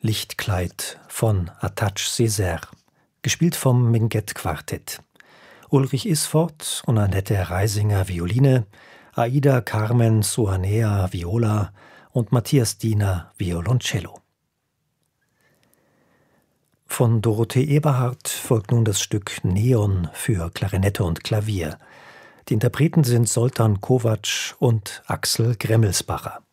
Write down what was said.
Lichtkleid von Attache Césaire, gespielt vom Minguett-Quartett. Ulrich Isford und Annette Reisinger Violine, Aida Carmen Suanea Viola und Matthias Diener Violoncello. Von Dorothee Eberhardt folgt nun das Stück Neon für Klarinette und Klavier. Die Interpreten sind Zoltan Kovacs und Axel Gremmelsbacher.